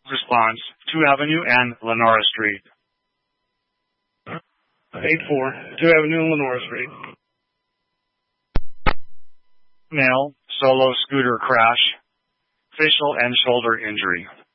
Response, 2 Avenue and Lenora Street. 8-4, 2 Avenue and Lenora Street. Male, solo scooter crash. Facial and shoulder injury.